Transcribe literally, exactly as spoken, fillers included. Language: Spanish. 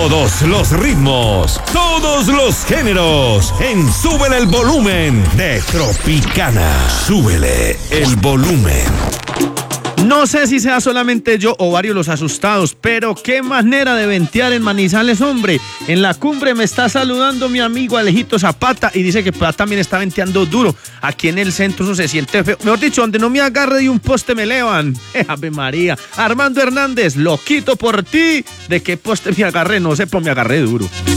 Todos los ritmos, todos los géneros, en Súbele el Volumen de Tropicana. Súbele el volumen. No sé si sea solamente yo o varios los asustados, pero qué manera de ventear en Manizales, hombre. En la cumbre me está saludando mi amigo Alejito Zapata y dice que también está venteando duro. Aquí en el centro eso se siente feo. Mejor dicho, donde no me agarre de un poste me elevan. Ave María. Armando Hernández, lo quito por ti. ¿De qué poste me agarré? No sé, pues me agarré duro.